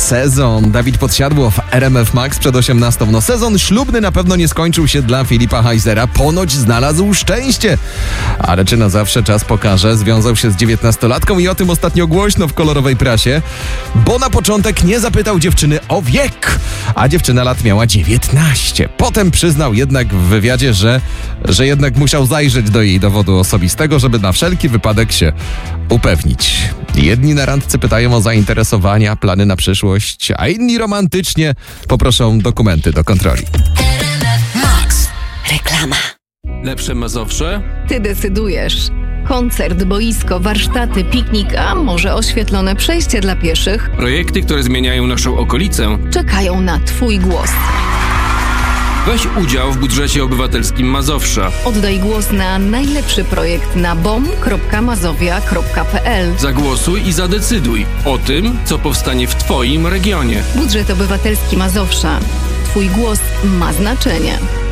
sezon. Dawid Podsiadło w RMF Max przed 18. No sezon ślubny na pewno nie skończył się dla Filipa Heisera. Ponoć znalazł szczęście. Ale czy na zawsze czas pokaże? Związał się z 19-latką i o tym ostatnio głośno w kolorowej prasie. Bo na początek nie zapytał dziewczyny o wiek, a dziewczyna lat miała 19. Potem przyznał jednak w wywiadzie, że jednak musiał zajrzeć do jej dowodu osobistego, żeby na wszelki wypadek się upewnić. Jedni na randce pytają o zainteresowania, plany na przyszłość, a inni romantycznie poproszą dokumenty do kontroli. Max. Reklama. Lepsze Mazowsze? Ty decydujesz. Koncert, boisko, warsztaty, piknik, a może oświetlone przejście dla pieszych Projekty, które zmieniają naszą okolicę. czekają na Twój głos. Weź udział w budżecie obywatelskim Mazowsza. Oddaj głos na najlepszy projekt na bom.mazowia.pl. Zagłosuj i zadecyduj o tym, co powstanie w Twoim regionie. Budżet obywatelski Mazowsza. Twój głos ma znaczenie.